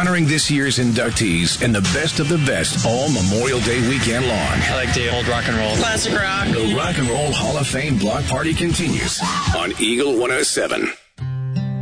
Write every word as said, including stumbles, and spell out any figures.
honoring this year's inductees and the best of the best all Memorial Day weekend long. I like the old rock and roll. Classic rock. The Rock and Roll Hall of Fame block party continues on Eagle one oh seven.